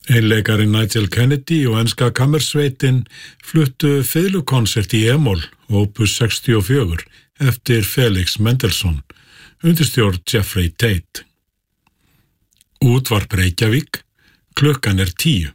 Einleikarinn Nigel Kennedy og enska kammersveitin fluttu fiðlukonsert í E-moll, opus 64, eftir Felix Mendelssohn, undirstjórn Jeffrey Tate. Útvarp Reykjavík, klukkan 10.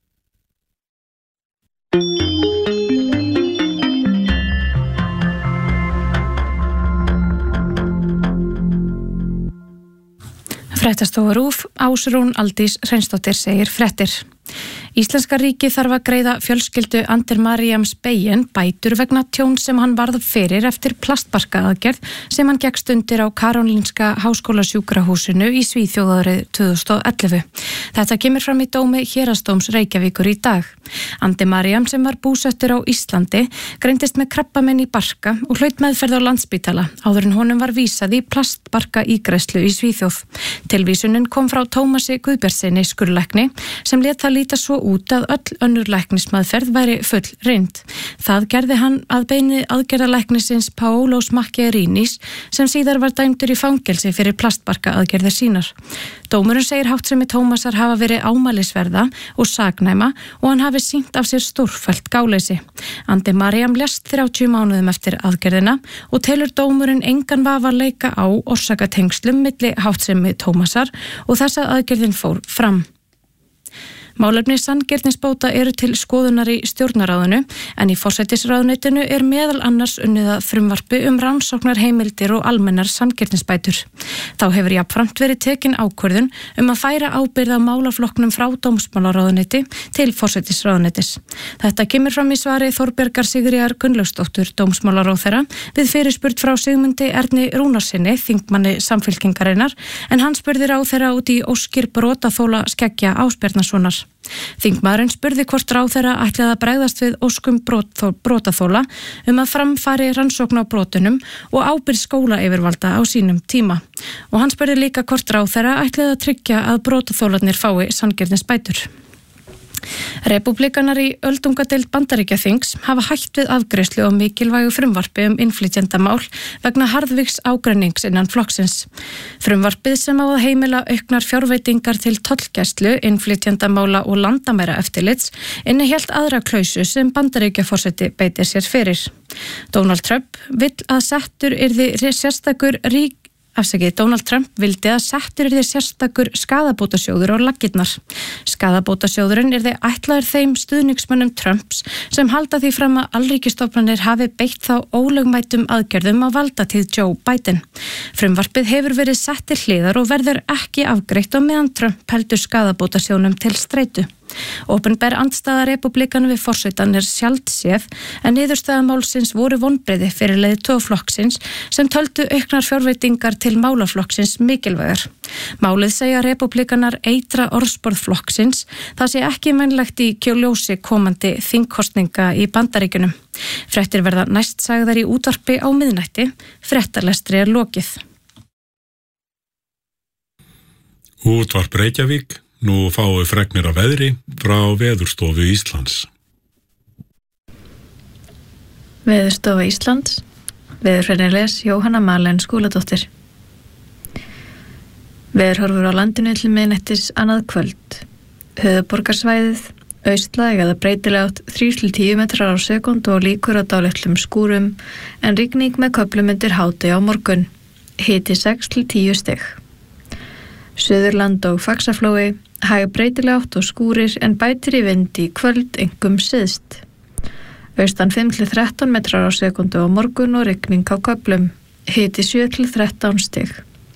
Fréttastofa RÚV, Ásrún Aldís Hreinsdóttir segir fréttir. Íslenska ríkið þarf að greiða fjölskyldu Ander Mariams Beyen bætur vegna tjón sem hann varð fyrir eftir plastbarkaaðgerð sem hann gekkst undir á Karolinska háskólasjúkrahúsinu í Svíþjóð árið 2011. Þetta kemur fram í dómi Héraðsdóms Reykjavíkur í dag. Ander Mariam sem var búsettur á Íslandi greindist með krabbamein í barka og hlaut meðferð á Landspítala áður en honum var vísað í plastbarkaígræðslu í Svíþjóð. Tilvísunin kom frá Tómasi Guðbjartssyni skurðlækni sem lét það líta svo út að öll önnur læknismeðferð væri full reynd. Það gerði hann að beini aðgerðalæknisins Paolos Macchiarinis sem síðar var dæmdur í fangelsi fyrir plastbarkaaðgerðir sínar. Dómurinn segir háttsemi Tómasar hafa verið ámælisverða og saknæma og hann hafi sýnt af sér stórfellt gáleysi. Ander Mariam lést 30 mánuðum eftir aðgerðina og telur dómurinn engan vafa leika á orsakatengslum milli háttsemi Tómasar og þess að aðgerðin fór fram. Málefni sanngirnisbóta eru til skoðunar í stjórnarráðinu en í forsætisráðuneytinu meðal annars unnið að frumvarpi rannsóknarheimildir og almennar sanngirnisbætur. Þá hefur jafnframt verið tekin ákvörðun að færa ábyrgð á málaflokknum frá dómsmálaráðuneyti til forsætisráðuneytis. Þetta kemur fram í svari Þorbjargar Sigríðar Gunnlaugsdóttur dómsmálaráðherra við fyrirspurn frá Sigmundi Erni Rúnarssyni, þingmanni Samfylkingarinnar, en hann spurði ráðherra út í óskir brotaþola Skeggja Ásbjarnarsonar. Þingmaðurinn spurði hvort ráðherra ætlaði að bregðast við óskum brotaþola að framfari rannsókn á brotunum og ábyrgð skólayfirvalda á sínum tíma. Og hann spurði líka hvort ráðherra ætlaði að tryggja að brotaþolarnir fái sanngirnisbætur. Repúblikanar í öldungadeild Bandaríkjaþings hafa hætt við afgreiðslu á mikilvægu frumvarpi innflytjendamál vegna harðvíks ágreinings innan flokksins. Frumvarpið sem á að heimila auknar fjárveitingar til tollgæslu, innflytjendamála og landamæraeftirlits innihélt aðra klausu sem Bandaríkjaforseti beitir sér fyrir. Donald Trump vildi að settur yrði sérstakur skaðabótasjóður á laggirnar. Skaðabótasjóðurinn yrði ætlaður þeim stuðningsmönnum Trumps sem halda því fram að alríkisstofnanir hafi beitt þá ólögmætum aðgerðum á valdatíð Joe Biden. Frumvarpið hefur verið sett til hliðar og verður ekki afgreitt á meðan Trump heldur skaðabótasjóðnum til streitu. Opinber andstaða repúblikana við forsetan sjaldséð en niðurstaða málsins voru vonbrigði fyrir leiðtoga flokksins sem töldu auknar fjárveitingar til málaflokksins mikilvægar. Málið segja repúblikanar eitra orðsporð flokksins, það sé ekki vænlegt í ljósi komandi þingkosninga í Bandaríkjunum. Fréttir verða næst sagðar í útvarpi á miðnætti, fréttarlestri lokið. Útvarp Reykjavík. Nú fáum við fregnir af veðri frá Veðurstofu Íslands. Veðurstofa Íslands, veðurfræðilegs Jóhanna Malen Skúladóttir. Veðurhorfur á landinu til miðnættis annað kvöld. Höfuðborgarsvæðið, austlæg eða breytileg átt 3-10 metrar á sekúndu og líkur á dálitlum skúrum en rigning með köflum undir hádegi á morgun. Hiti 6-10 stig. Suðurland og Faxaflói, hæg breytileg átt og skúrir en bætir í vind í kvöld einkum syðst. Austan 5-13 metrar á sekundu á morgun og rigning á köflum. Hiti 7-13 stig.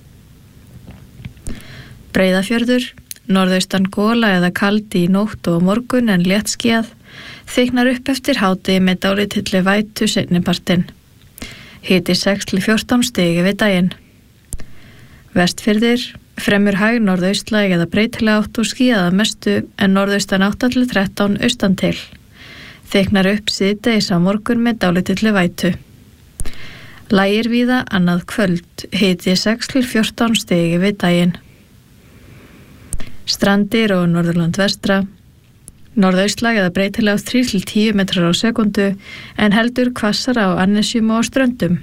Breiðafjörður, norðaustan gola eða kaldi í nótt og á morgun en léttskýjað, þyknar upp eftir hádegi með dálítilli vætu seinnipartinn. Hiti 6-14 stig við daginn. Vestfirðir, fremur hæg norðaustlæg eða breytileg átt og skýjað að mestu en norðaustan 8-13 austan til. Þyknar upp síðdegis á morgun með dálítilli vætu. Lægir víða annað kvöld, hiti 6-14 stigi við daginn. Strandir og Norðurland vestra. Norðaustlæg eða breytileg átt 3-10 metrar á sekundu en heldur hvassara á Annesjum og Ströndum.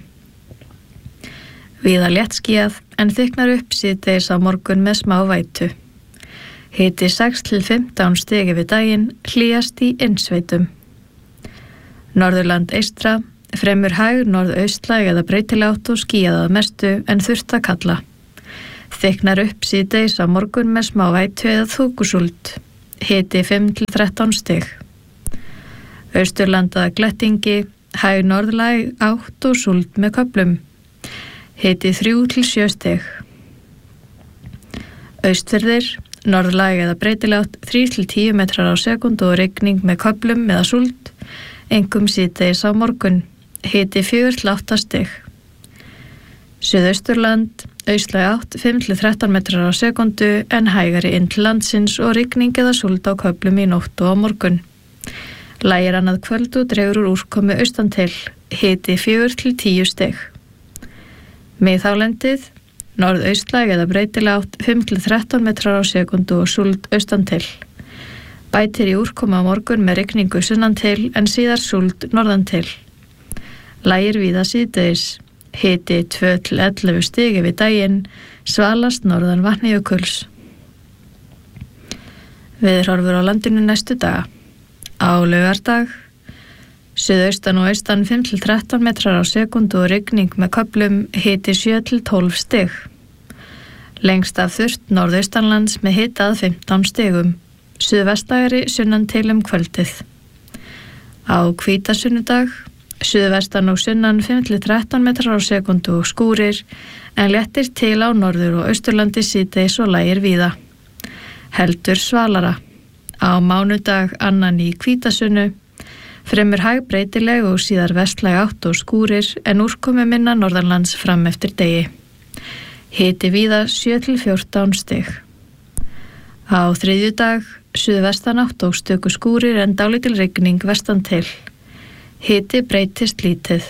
Víða léttskýjað en þyknar upp síðdegis á morgun með smá vætu. Hiti 6 til 15 stig yfir daginn, hlýjast í innsveitum. Norðurland eystra, fremur hæg norðaustlæg eða breytileg átt og skýjað að mestu en þurrt að kalla. Þykknar upp síðdegis á morgun með smá vætu eða þúkusúld. Hiti 5 til 13 stig. Austurlandaða glettingi, hæg norðlæg átt og súld með köflum. Hiti 3 til 7 stig. Austfirðir, norðlæg eða breytileg átt 3 til 10 metrar á sekúndu og rigning með köflum eða súld, einkum síðdegis á morgun. Hiti 4 til 8 stig. Suðausturland, austlæg átt 5 til 13 metrar á sekúndu en hægari inn til landsins og rigning eða súld á köflum í nótt og á morgun. Lægir annað kvöld og dregur úr úrkomu austan til. Hiti 4 til 10 stig. Miðhálendið, norðaustlæg eða breytileg átt 5 til 13 metrar á sekúndu og súld austan til. Bætir í úrkomu á morgun með rigningu sunnan til en síðar súld norðan til. Lægir víða síðdegis. Hiti 2 til 11 stig yfir daginn, svalast norðan Vatnajökuls. Veðurhorfur á landinu næstu daga. Á laugardag, suðaustan og austan 5 til 13 metrar á sekúndu og rigning með köflum, hiti 7 til 12 stig. Lengst af þurrt norðaustanlands með hita að 15 stigum. Suðvestlægari sunnan til kvöldið. Á hvítasunnudag, suðvestan og sunnan 5 til 13 metrar á sekúndu og skúrir, en léttir til á norður og austurlandi síðdegis og lægir víða. Heldur svalara. Á mánudag annan í hvítasunnu, fremur hæg breytileg og síðar vestlæg átt og skúrir, en úrkomu minna norðanlands fram eftir degi. Hiti víða 7 til 14 stig. Á þriðjudag, suðvestan átt og stöku skúrir en dálítil rigning vestan til. Hiti breytist lítið.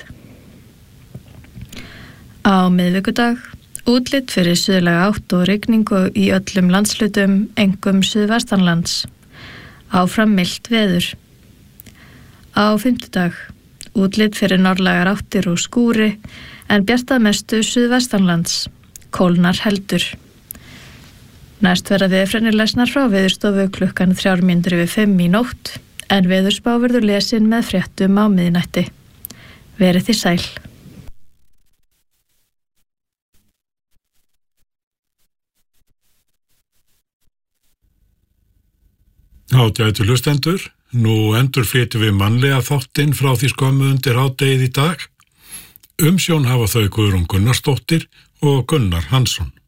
Á miðvikudag, útlit fyrir suðlæga átt og rigningu í öllum landslutum, einkum suðvestanlands. Áfram milt veður. Á fimmtudag, útlit fyrir norðlægar áttir og skúri, en bjartað mestu suðvestanlands. Kólnar heldur. Næst verða veðurfregnir lesnar frá Veðurstofu klukkan 4:05 í nótt, en veðurspá verður lesin með fréttum á miðnætti. Verið þið sæl. Ágætu hlustendur, nú endurflytjum við mannlega þáttinn frá því skömmu undir hádegið í dag. Umsjón hafa þau Guðrún Gunnarsdóttir og Gunnar Hansson.